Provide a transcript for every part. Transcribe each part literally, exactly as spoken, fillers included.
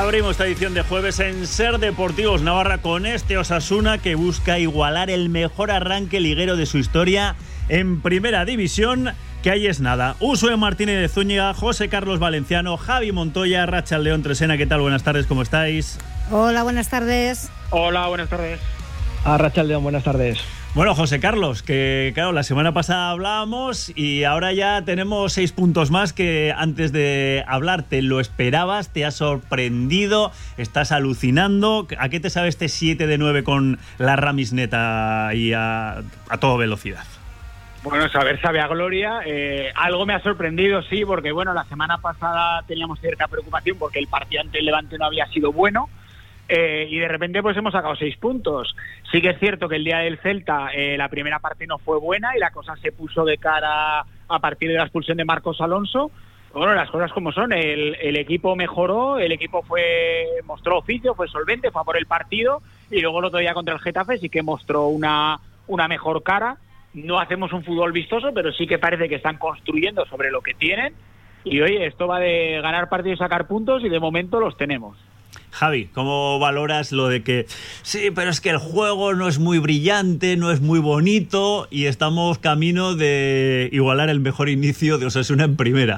Abrimos esta edición de jueves en Ser Deportivos Navarra con este Osasuna que busca igualar el mejor arranque liguero de su historia en Primera División, que ahí es nada. Usue Martínez de Zúñiga, José Carlos Valenciano, Javi Montoya, Rachaldeón Tresena. ¿Qué tal? Buenas tardes, ¿cómo estáis? Hola, buenas tardes. Hola, buenas tardes. A Rachaldeón, buenas tardes. Bueno, José Carlos, que claro, la semana pasada hablábamos y ahora ya tenemos seis puntos más que antes de hablar. ¿Te lo esperabas? ¿Te ha sorprendido? ¿Estás alucinando? ¿A qué te sabe este siete de nueve con la Ramis neta y a, a toda velocidad? Bueno, saber sabe a gloria. Eh, algo me ha sorprendido, sí, porque bueno, la semana pasada teníamos cierta preocupación porque el partido ante el Levante no había sido bueno. Eh, y de repente pues hemos sacado seis puntos. Sí que es cierto que el día del Celta eh, la primera parte no fue buena y la cosa se puso de cara a partir de la expulsión de Marcos Alonso. Bueno, las cosas como son, el, el equipo mejoró, el equipo fue mostró oficio, fue solvente, fue a por el partido y luego el otro día contra el Getafe sí que mostró una, una mejor cara. No hacemos un fútbol vistoso, pero sí que parece que están construyendo sobre lo que tienen y oye, esto va de ganar partidos y sacar puntos y de momento los tenemos. Javi, ¿cómo valoras lo de que sí, pero es que el juego no es muy brillante, no es muy bonito y estamos camino de igualar el mejor inicio de Osasuna en primera?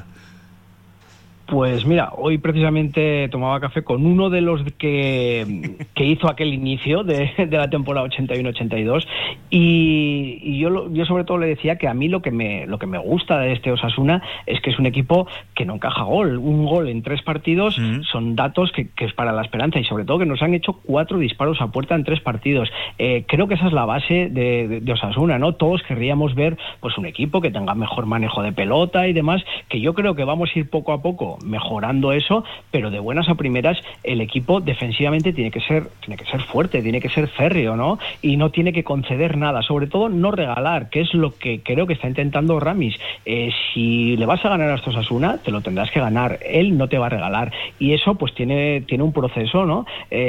Pues mira, hoy precisamente tomaba café con uno de los que, que hizo aquel inicio de, de la temporada ochenta y uno ochenta y dos y, y yo, yo sobre todo le decía que a mí lo que me lo que me gusta de este Osasuna es que es un equipo que no encaja gol. Un gol en tres partidos mm. son datos que, que es para la esperanza y sobre todo que nos han hecho cuatro disparos a puerta en tres partidos. Eh, creo que esa es la base de, de, de Osasuna, ¿no? Todos querríamos ver pues un equipo que tenga mejor manejo de pelota y demás, que yo creo que vamos a ir poco a poco mejorando eso, pero de buenas a primeras el equipo defensivamente tiene que ser tiene que ser fuerte, tiene que ser férreo, ¿no? Y no tiene que conceder nada, sobre todo no regalar, que es lo que creo que está intentando Ramis. Eh, si le vas a ganar a estos Osasuna, te lo tendrás que ganar, él no te va a regalar y eso pues tiene tiene un proceso, ¿no?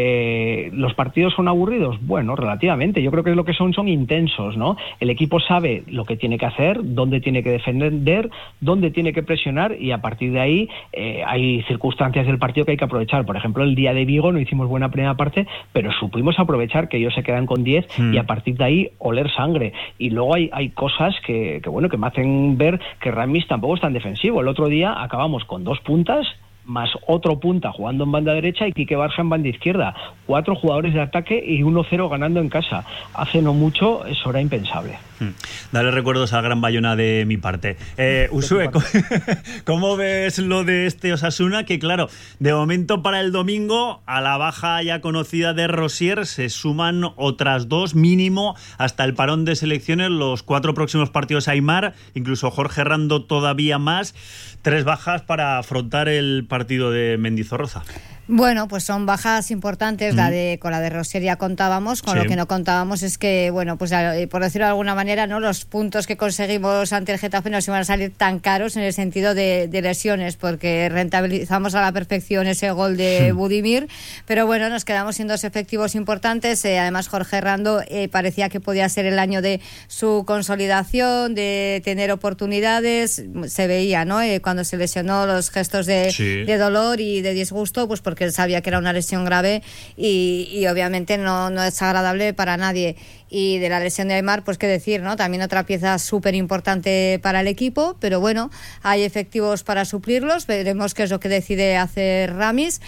Eh, ¿los partidos son aburridos? Bueno, relativamente, yo creo que lo que son son intensos, ¿no? El equipo sabe lo que tiene que hacer, dónde tiene que defender, dónde tiene que presionar y a partir de ahí Eh, hay circunstancias del partido que hay que aprovechar. Por ejemplo, el día de Vigo no hicimos buena primera parte, pero supimos aprovechar que ellos se quedan con diez mm. y a partir de ahí oler sangre. Y luego hay, hay cosas que, que, bueno, que me hacen ver que Ramis tampoco es tan defensivo. El otro día acabamos con dos puntas más otro punta jugando en banda derecha y Quique Barja en banda izquierda. Cuatro jugadores de ataque y uno cero ganando en casa. Hace no mucho eso era impensable. Hmm. Dale recuerdos a Gran Bayona de mi parte. Eh, Usue, ¿cómo ves lo de este Osasuna? Que claro, de momento para el domingo, a la baja ya conocida de Rosier, se suman otras dos mínimo hasta el parón de selecciones, los cuatro próximos partidos Aimar, incluso Jorge Rando todavía más. Tres bajas para afrontar el partido de Mendizorroza. Bueno, pues son bajas importantes, mm. la de con la de Rosier ya contábamos, con sí. lo que no contábamos es que, bueno, pues por decirlo de alguna manera, no los puntos que conseguimos ante el Getafe nos iban a salir tan caros en el sentido de, de lesiones, porque rentabilizamos a la perfección ese gol de sí. Budimir, pero bueno, nos quedamos sin dos efectivos importantes, eh, además Jorge Rando eh, parecía que podía ser el año de su consolidación, de tener oportunidades, se veía, ¿no? Eh, cuando se lesionó los gestos de, sí. de dolor y de disgusto, pues porque que él sabía que era una lesión grave y, y obviamente no, no es agradable para nadie. Y de la lesión de Aimar, pues qué decir, ¿no? También otra pieza súper importante para el equipo, pero bueno, hay efectivos para suplirlos, veremos qué es lo que decide hacer Ramis.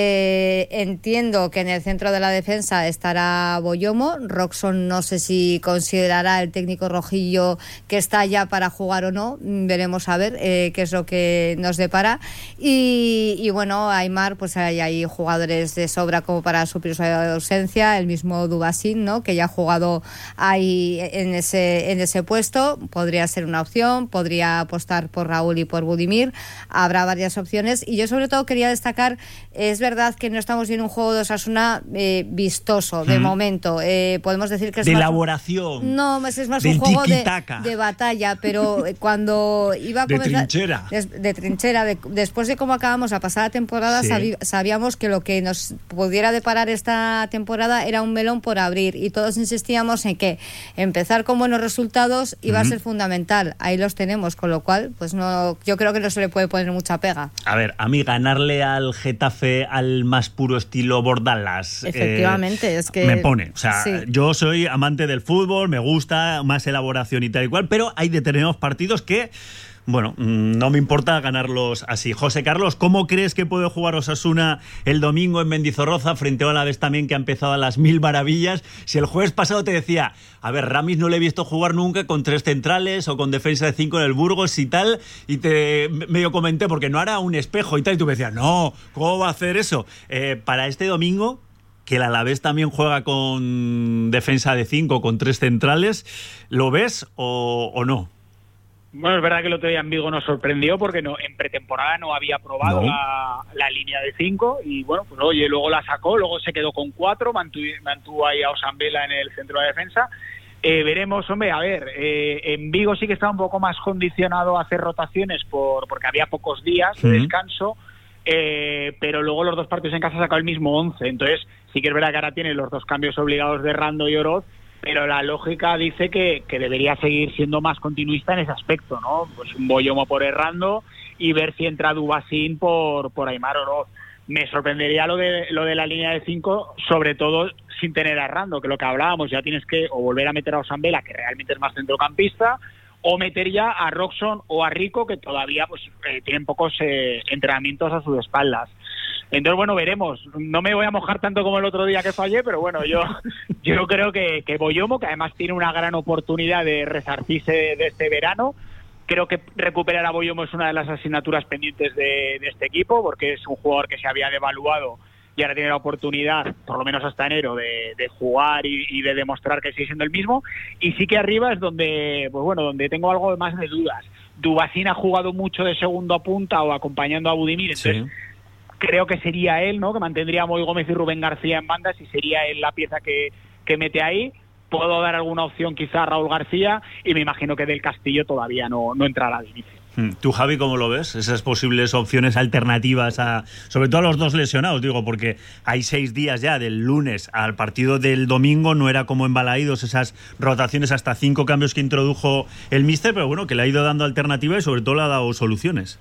Eh, entiendo que en el centro de la defensa estará Boyomo, Roxon no sé si considerará el técnico rojillo que está ya para jugar o no, veremos a ver eh, qué es lo que nos depara. Y, y bueno, Aimar, pues hay, hay jugadores de sobra como para suplir su ausencia, el mismo Dubasín, ¿no? Que ya ha jugado ahí en ese en ese puesto, podría ser una opción, podría apostar por Raúl y por Budimir, habrá varias opciones y yo sobre todo quería destacar, es verdad que no estamos viendo un juego de Osasuna eh, vistoso de mm. momento, eh, podemos decir que es de más elaboración, un, no, es más un juego de, de batalla, pero cuando iba a de comenzar, trinchera, de, de trinchera de, después de cómo acabamos la pasada temporada, sí. sabí, sabíamos que lo que nos pudiera deparar esta temporada era un melón por abrir y todos insistíamos confiamos en que empezar con buenos resultados iba uh-huh. a ser fundamental. Ahí los tenemos, con lo cual, pues no, yo creo que no se le puede poner mucha pega. A ver, a mí ganarle al Getafe al más puro estilo Bordalas, efectivamente, eh, es que me pone. O sea, sí. yo soy amante del fútbol, me gusta más elaboración y tal y cual, pero hay determinados partidos que, bueno, no me importa ganarlos así. José Carlos, ¿cómo crees que puede jugar Osasuna el domingo en Mendizorroza frente a Alavés también, que ha empezado a las mil maravillas? Si el jueves pasado te decía, a ver, Ramis no le he visto jugar nunca con tres centrales o con defensa de cinco en el Burgos y tal, y te medio comenté, porque no hará un espejo y tal, y tú me decías, no, ¿cómo va a hacer eso? Eh, para este domingo, que el Alavés también juega con defensa de cinco, con tres centrales, ¿lo ves o, o no? Bueno, es verdad que el otro día en Vigo nos sorprendió porque no, en pretemporada no había probado no. la, la línea de cinco y bueno, pues oye, luego la sacó, luego se quedó con cuatro, mantuvo, mantuvo ahí a Osambela en el centro de defensa. Eh, veremos, hombre, a ver, eh, en Vigo sí que estaba un poco más condicionado a hacer rotaciones por porque había pocos días de descanso, eh, pero luego los dos partidos en casa sacó el mismo once, entonces sí que es verdad que ahora tiene los dos cambios obligados de Rando y Oroz, pero la lógica dice que, que debería seguir siendo más continuista en ese aspecto, ¿no? Pues un Boyomo por Errando y ver si entra Dubasín por, por Aimar Oroz. Me sorprendería lo de lo de la línea de cinco, sobre todo sin tener a Errando, que lo que hablábamos, ya tienes que o volver a meter a Osambela, que realmente es más centrocampista, o meter ya a Roxon o a Rico, que todavía pues eh, tienen pocos eh, entrenamientos a sus espaldas. Entonces, bueno, veremos. No me voy a mojar tanto como el otro día que fallé, pero bueno, yo yo creo que, que Boyomo, que además tiene una gran oportunidad de resarcirse de, de este verano, creo que recuperar a Boyomo es una de las asignaturas pendientes de, de este equipo, porque es un jugador que se había devaluado y ahora tiene la oportunidad, por lo menos hasta enero, de, de jugar y, y de demostrar que sigue siendo el mismo. Y sí que arriba es donde, pues bueno, donde tengo algo más de dudas. Dubasín ha jugado mucho de segundo a punta o acompañando a Budimir, entonces... Sí. Creo que sería él, ¿no? Que mantendría a Moy Gómez y Rubén García en bandas y sería él la pieza que, que mete ahí. Puedo dar alguna opción quizá a Raúl García y me imagino que Del Castillo todavía no, no entrará de inicio. ¿Tú, Javi, cómo lo ves? Esas posibles opciones alternativas, a, sobre todo a los dos lesionados, digo, porque hay seis días ya del lunes al partido del domingo, no era como en Balaídos esas rotaciones, hasta cinco cambios que introdujo el míster, pero bueno, que le ha ido dando alternativas y sobre todo le ha dado soluciones.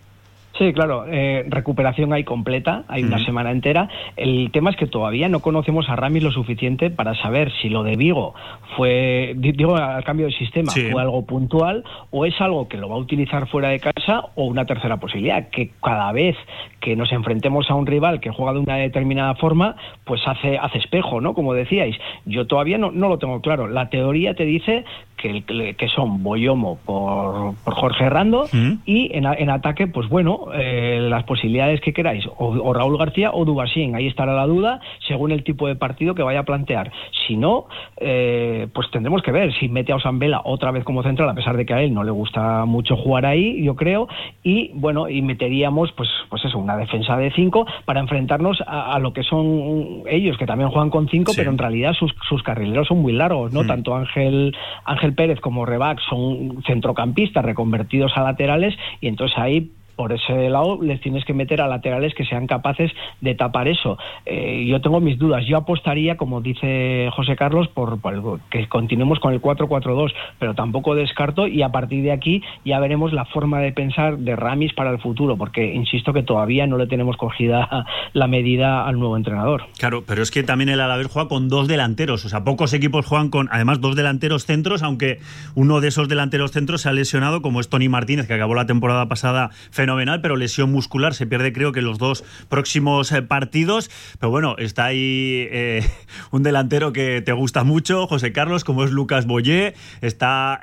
Sí, claro, eh, recuperación hay completa, hay una uh-huh. semana entera. El tema es que todavía no conocemos a Ramis lo suficiente para saber si lo de Vigo fue, digo, al cambio de sistema, sí. fue algo puntual o es algo que lo va a utilizar fuera de casa o una tercera posibilidad, que cada vez que nos enfrentemos a un rival que juega de una determinada forma, pues hace, hace espejo, ¿no? Como decíais, yo todavía no, no lo tengo claro. La teoría te dice que, que son Boyomo por, por Jorge Errando uh-huh. y en, en ataque, pues bueno, Eh, las posibilidades que queráis, o, o Raúl García o Dubasín, ahí estará la duda según el tipo de partido que vaya a plantear. Si no, eh, pues tendremos que ver si mete a Osambela otra vez como central, a pesar de que a él no le gusta mucho jugar ahí, yo creo, y bueno, y meteríamos pues, pues eso, una defensa de cinco para enfrentarnos a, a lo que son ellos, que también juegan con cinco, sí. pero en realidad sus, sus carrileros son muy largos, ¿no? Mm. Tanto Ángel, Ángel Pérez como Rebac son centrocampistas reconvertidos a laterales, y entonces ahí por ese lado les tienes que meter a laterales que sean capaces de tapar eso. Eh, yo tengo mis dudas. Yo apostaría, como dice José Carlos, por, por que continuemos con el cuatro cuatro dos, pero tampoco descarto, y a partir de aquí ya veremos la forma de pensar de Ramis para el futuro, porque insisto que todavía no le tenemos cogida la medida al nuevo entrenador. Claro, pero es que también el Alavés juega con dos delanteros, o sea, pocos equipos juegan con, además, dos delanteros centros, aunque uno de esos delanteros centros se ha lesionado, como es Tony Martínez, que acabó la temporada pasada fenomenal, pero lesión muscular, se pierde creo que los dos próximos eh, partidos, pero bueno, está ahí eh, un delantero que te gusta mucho, José Carlos, como es Lucas Boyé, está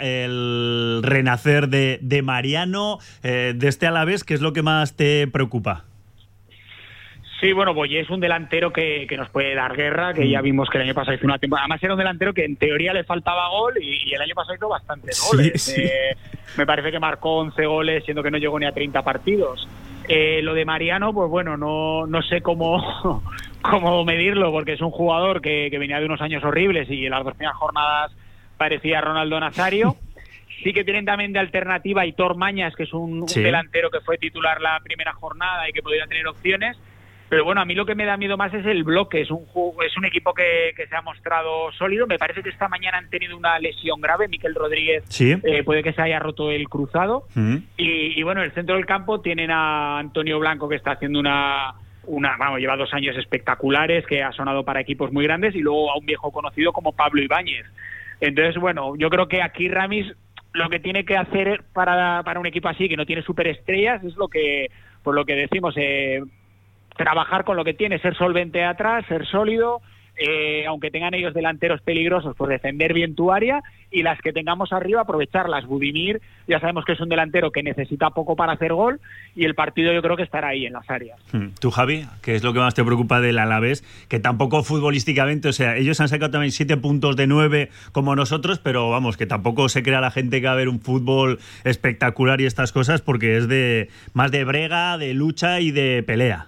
el renacer de, de Mariano, eh, de este Alavés, ¿qué es lo que más te preocupa? Sí, bueno, Boyé es un delantero que, que nos puede dar guerra, que ya vimos que el año pasado hizo una temporada. Además era un delantero que en teoría le faltaba gol y, y el año pasado hizo bastantes goles. Sí, sí. Eh, me parece que marcó once goles, siendo que no llegó ni a treinta partidos. Eh, lo de Mariano, pues bueno, no, no sé cómo, cómo medirlo, porque es un jugador que, que venía de unos años horribles y en las dos primeras jornadas parecía Ronaldo Nazario. Sí que tienen también de alternativa Hitor Mañas, que es un, sí. un delantero que fue titular la primera jornada y que podría tener opciones. Pero bueno, a mí lo que me da miedo más es el bloque. Es un juego, es un equipo que, que se ha mostrado sólido. Me parece que esta mañana han tenido una lesión grave. Miquel Rodríguez ¿Sí? eh, puede que se haya roto el cruzado. Mm. Y, y bueno, en el centro del campo tienen a Antonio Blanco, que está haciendo una... Una, vamos, lleva dos años espectaculares, que ha sonado para equipos muy grandes, y luego a un viejo conocido como Pablo Ibáñez. Entonces, bueno, yo creo que aquí Ramis lo que tiene que hacer para, para un equipo así, que no tiene superestrellas, es lo que, por lo que decimos, eh, trabajar con lo que tiene, ser solvente atrás, ser sólido, eh, aunque tengan ellos delanteros peligrosos, pues defender bien tu área, y las que tengamos arriba aprovecharlas. Budimir ya sabemos que es un delantero que necesita poco para hacer gol, y el partido yo creo que estará ahí en las áreas. Tú, Javi, ¿qué es lo que más te preocupa del Alavés? Que tampoco futbolísticamente, o sea, ellos han sacado también siete puntos de nueve como nosotros, pero vamos, que tampoco se crea la gente que va a ver un fútbol espectacular y estas cosas, porque es de más de brega, de lucha y de pelea.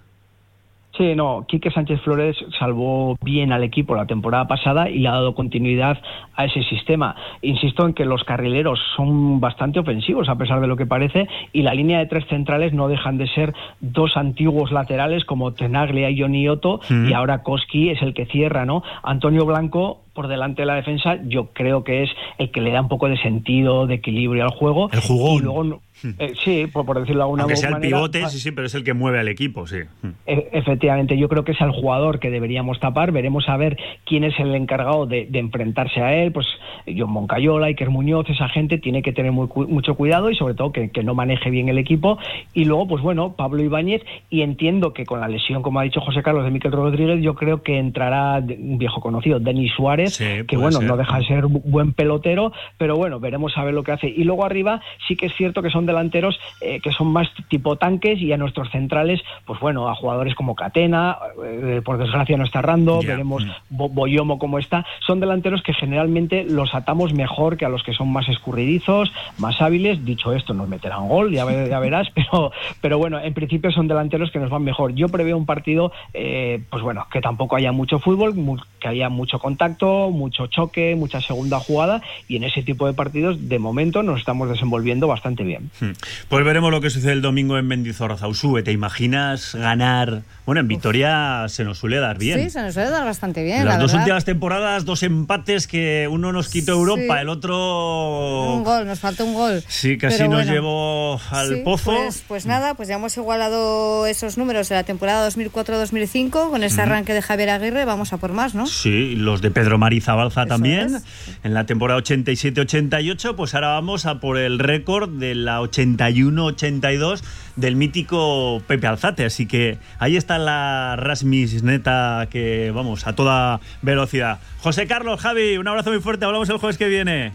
Sí, no, Quique Sánchez Flores salvó bien al equipo la temporada pasada y le ha dado continuidad a ese sistema. Insisto en que los carrileros son bastante ofensivos a pesar de lo que parece, y la línea de tres centrales no dejan de ser dos antiguos laterales como Tenaglia y Johnny Otto, mm. y ahora Koski es el que cierra, ¿no? Antonio Blanco por delante de la defensa, yo creo que es el que le da un poco de sentido, de equilibrio al juego. El jugón. Y luego, eh, sí, por, por decirlo de alguna Aunque manera. Aunque sea el pivote, sí, sí, pero es el que mueve al equipo, sí. E- efectivamente, yo creo que es el jugador que deberíamos tapar. Veremos a ver quién es el encargado de, de enfrentarse a él. Pues John Moncayola, Iker Muñoz, esa gente tiene que tener muy, mucho cuidado, y sobre todo que, que no maneje bien el equipo. Y luego, pues bueno, Pablo Ibáñez, y entiendo que con la lesión, como ha dicho José Carlos, de Miquel Rodríguez, yo creo que entrará un viejo conocido, Denis Suárez, sí, que bueno, ser. no deja de ser buen pelotero, pero bueno, veremos a ver lo que hace. Y luego arriba sí que es cierto que son delanteros eh, que son más tipo tanques, y a nuestros centrales, pues bueno, a jugadores como Catena, eh, por desgracia no está Rando, yeah. veremos Bo- Boyomo cómo está. Son delanteros que generalmente los atamos mejor que a los que son más escurridizos, más hábiles. Dicho esto, nos meterán gol, ya, ver, ya verás, pero, pero bueno, en principio son delanteros que nos van mejor. Yo preveo un partido, eh, pues bueno, que tampoco haya mucho fútbol, mu- que haya mucho contacto, mucho choque, mucha segunda jugada, y en ese tipo de partidos de momento nos estamos desenvolviendo bastante bien. Pues veremos lo que sucede el domingo en Mendizorroza. Usue, ¿te imaginas ganar? Bueno, en Vitoria Uf. se nos suele dar bien. Sí, se nos suele dar bastante bien. Las la dos verdad. últimas temporadas, dos empates, que uno nos quitó Europa, sí. el otro... Un gol, nos faltó un gol. Sí, casi Pero nos bueno, llevó al sí, pozo. Pues, pues nada, pues ya hemos igualado esos números de la temporada dos mil cuatro dos mil cinco con este uh-huh. arranque de Javier Aguirre. Vamos a por más, ¿no? Sí, los de Pedro Mari Zabalza Eso también. Es. En la temporada ochenta y siete ochenta y ocho, pues ahora vamos a por el récord de la ochenta y uno ochenta y dos del mítico Pepe Alzate. Así que ahí está la Rasmis neta, que vamos, a toda velocidad. José Carlos, Javi, un abrazo muy fuerte. Hablamos el jueves que viene.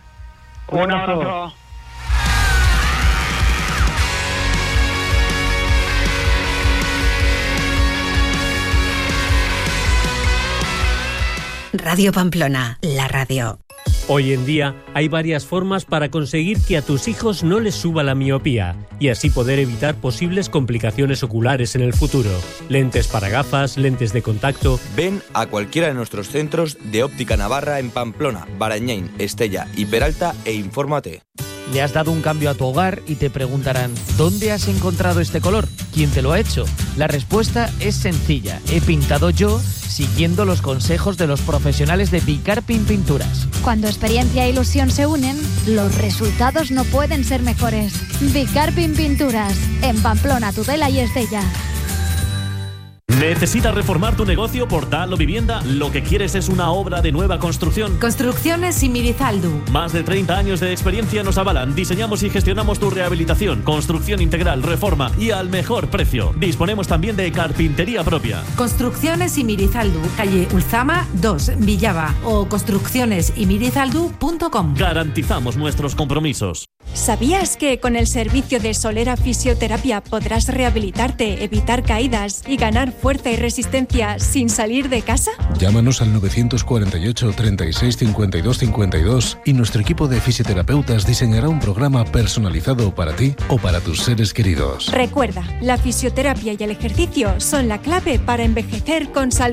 Un abrazo. Radio Pamplona, la radio. Hoy en día hay varias formas para conseguir que a tus hijos no les suba la miopía y así poder evitar posibles complicaciones oculares en el futuro. Lentes para gafas, lentes de contacto. Ven a cualquiera de nuestros centros de Óptica Navarra en Pamplona, Barañáin, Estella y Peralta e infórmate. Le has dado un cambio a tu hogar y te preguntarán ¿dónde has encontrado este color? ¿Quién te lo ha hecho? La respuesta es sencilla. He pintado yo siguiendo los consejos de los profesionales de Bicarpin Pinturas. Cuando experiencia e ilusión se unen, los resultados no pueden ser mejores. Bicarpin Pinturas, en Pamplona, Tudela y Estella. ¿Necesitas reformar tu negocio, portal o vivienda? Lo que quieres es una obra de nueva construcción. Construcciones Simirizaldu. Más de treinta años de experiencia nos avalan. Diseñamos y gestionamos tu rehabilitación, construcción integral, reforma y al mejor precio. Disponemos también de carpintería propia. Construcciones Simirizaldu, calle Ulzama dos, Villava, o construcciones imirizaldu punto com. Garantizamos nuestros compromisos. ¿Sabías que con el servicio de Solera Fisioterapia podrás rehabilitarte, evitar caídas y ganar fuerza y resistencia sin salir de casa? Llámanos al nueve cuatro ocho, treinta y seis, cincuenta y dos cincuenta y dos y nuestro equipo de fisioterapeutas diseñará un programa personalizado para ti o para tus seres queridos. Recuerda, la fisioterapia y el ejercicio son la clave para envejecer con salud.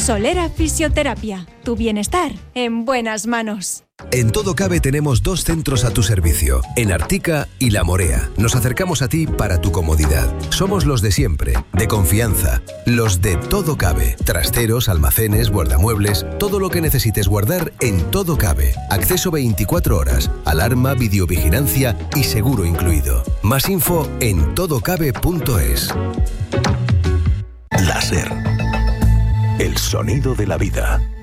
Solera Fisioterapia. Tu bienestar en buenas manos. En Todo Cabe tenemos dos centros a tu servicio, en Artica y La Morea. Nos acercamos a ti para tu comodidad. Somos los de siempre, de confianza, los de Todo Cabe. Trasteros, almacenes, guardamuebles, todo lo que necesites guardar en Todo Cabe. Acceso veinticuatro horas, alarma, videovigilancia y seguro incluido. Más info en todocabe punto es. Láser. El sonido de la vida.